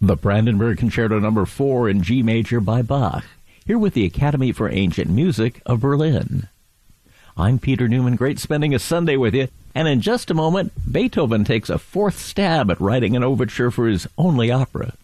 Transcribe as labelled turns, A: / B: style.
A: The Brandenburg Concerto No. 4 in G major by Bach, here with the Academy for Ancient Music of Berlin. I'm Peter Newman. Great spending a Sunday with you. And in just a moment, Beethoven takes a fourth stab at writing an overture for his only opera.